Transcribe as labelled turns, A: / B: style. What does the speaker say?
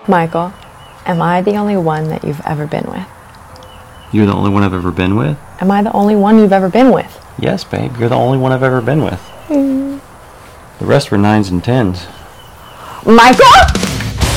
A: Michael, am I the only one that you've ever been with?
B: You're the only one I've ever been with?
A: Am I the only one you've ever been with?
B: Yes, babe, you're the only one I've ever been with. The rest were 9s and 10s.
A: Michael!